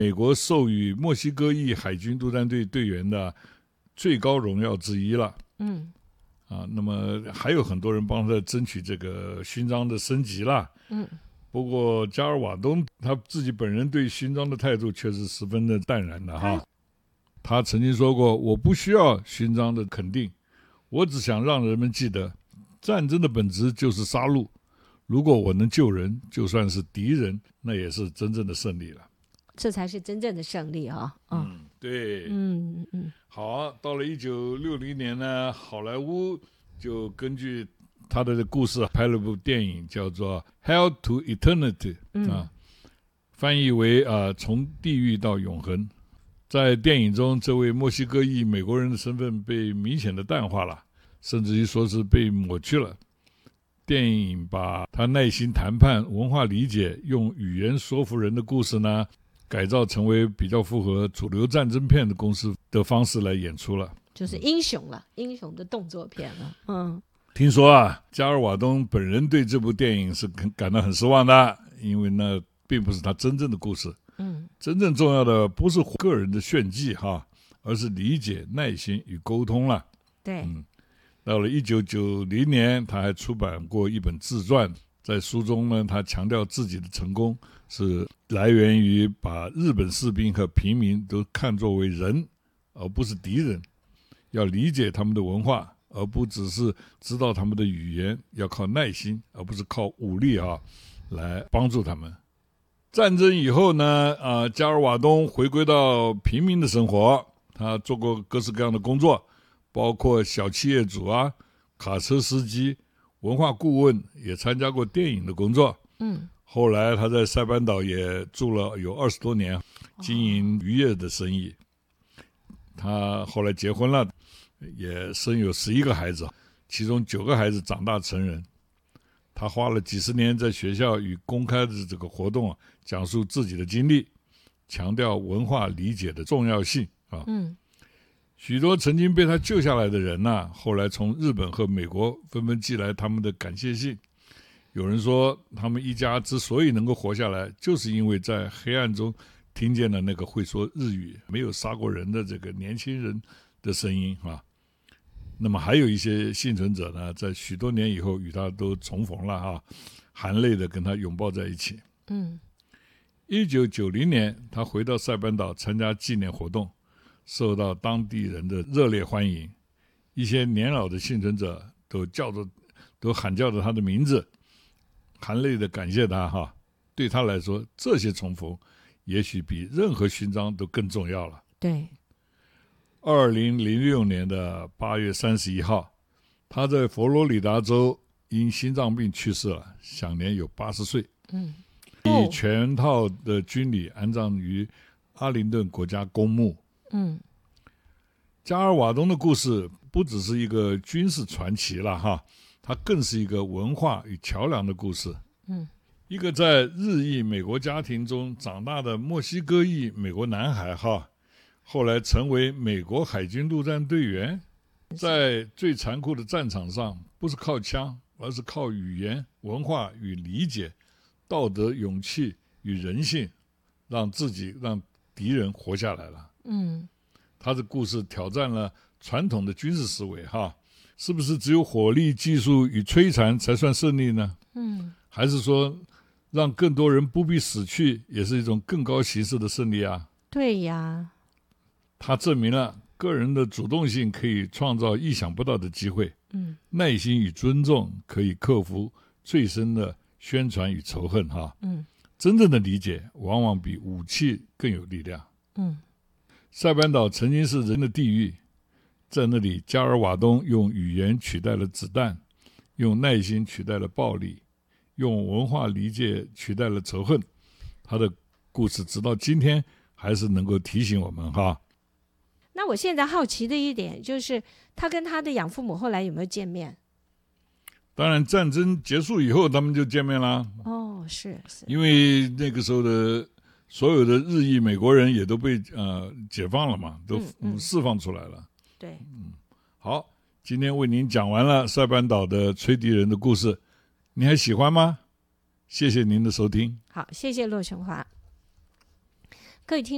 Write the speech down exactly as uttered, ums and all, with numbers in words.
美国授予墨西哥裔海军陆战队队员的最高荣耀之一了。 嗯， 啊，那么还有很多人帮他争取这个勋章的升级了。 嗯， 不过加尔瓦东他自己本人对勋章的态度却是十分的淡然的哈。他曾经说过，我不需要勋章的肯定，我只想让人们记得战争的本质就是杀戮，如果我能救人，就算是敌人，那也是真正的胜利了。 这才是真正的胜利啊！ 嗯，嗯对， 嗯嗯， 好，到了一九六零年呢，好莱坞就根据他的故事拍了部电影，叫做《Hell to Eternity》啊，翻译为啊从地狱到永恒。在电影中，这位墨西哥裔美国人的身份被明显的淡化了，甚至于说是被抹去了。电影把他耐心谈判、文化理解、用语言说服人的故事呢，改造成为比较符合主流战争片的公式的方式来演出了， 就是英雄了，英雄的动作片了。嗯， 听说啊，加尔瓦东本人对这部电影是感到很失望的，因为那并不是他真正的故事。 嗯， 真正重要的不是个人的炫技哈，而是理解、耐心与沟通了。 对， 嗯，到了一九九零年，他还出版过一本自传，在书中呢，他强调自己的成功是来源于把日本士兵和平民都看作为人，而不是敌人，要理解他们的文化，而不只是知道他们的语言，要靠耐心，而不是靠武力啊来帮助他们。战争以后呢，啊，加尔瓦东回归到平民的生活，他做过各式各样的工作，包括小企业主啊、卡车司机、文化顾问，也参加过电影的工作。 嗯， 后来他在塞班岛也住了有二十多年，经营渔业的生意。他后来结婚了，也生有十一个孩子，其中九个孩子长大成人。他花了几十年在学校与公开的这个活动讲述自己的经历，强调文化理解的重要性啊。 嗯， 许多曾经被他救下来的人呢、啊，后来从日本和美国纷纷寄来他们的感谢信。有人说，他们一家之所以能够活下来，就是因为在黑暗中听见了那个会说日语、没有杀过人的这个年轻人的声音啊。那么还有一些幸存者呢，在许多年以后与他都重逢了啊，含泪的跟他拥抱在一起。 嗯， 一九九零年，他回到塞班岛参加纪念活动，受到当地人的热烈欢迎。一些年老的幸存者都叫着，都喊叫着他的名字，含泪的感谢他哈。对他来说，这些重逢也许比任何勋章都更重要了。 对。 二零零六年的八月三十一号，他在佛罗里达州因心脏病去世了，享年有八十岁。 嗯， 以全套的军礼安葬于阿灵顿国家公墓。 嗯， 加尔瓦东的故事不只是一个军事传奇了哈，它更是一个文化与桥梁的故事。 嗯， 一个在日裔美国家庭中长大的墨西哥裔美国男孩哈。后来成为美国海军陆战队员，在最残酷的战场上，不是靠枪，而是靠语言、文化与理解、道德、勇气与人性，让自己、让敌人活下来了。 嗯， 他的故事挑战了传统的军事思维，哈，是不是只有火力、技术与摧残才算胜利呢？ 嗯， 还是说，让更多人不必死去，也是一种更高形式的胜利啊？ 对呀。 他证明了个人的主动性可以创造意想不到的机会， 嗯， 耐心与尊重可以克服最深的宣传与仇恨哈， 嗯， 真正的理解往往比武器更有力量。 嗯， 塞班岛曾经是人的地狱，在那里加尔瓦东用语言取代了子弹，用耐心取代了暴力，用文化理解取代了仇恨。他的故事直到今天还是能够提醒我们哈。 那我现在好奇的一点就是，他跟他的养父母后来有没有见面？ 当然，战争结束以后，他们就见面啦。 哦，是是， 因为那个时候的所有的日裔美国人也都被呃解放了嘛，都释放出来了。 嗯嗯、对， 嗯，好，今天为您讲完了塞班岛的吹笛人的故事，你还喜欢吗？谢谢您的收听。 好，谢谢骆琼华，各位听。